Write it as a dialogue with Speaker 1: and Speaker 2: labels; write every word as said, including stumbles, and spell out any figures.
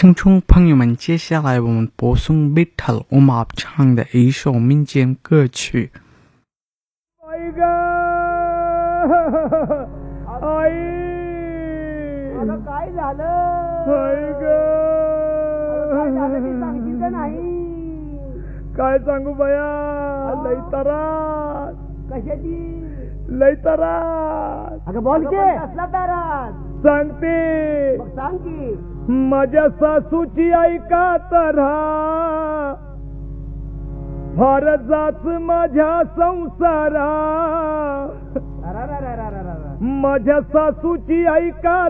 Speaker 1: 听众朋友们，接下来我们播送 Beatles 我们唱的一首民间歌曲。
Speaker 2: आई ग आई
Speaker 3: आता काय झालं
Speaker 2: आई ग
Speaker 3: काय झालं ते सांगशील का नाही
Speaker 2: काय सांगू बया लई त्रास
Speaker 3: कशाची
Speaker 2: लई त्रास
Speaker 3: अगं बोल की कसला तारास
Speaker 2: सांगते
Speaker 3: मग सांग की
Speaker 2: माझ्या सासूची ऐका तरा फार जाच माझ्या संसारा
Speaker 3: अरा रा रा रा रा रा
Speaker 2: माझ्या सासूची ऐका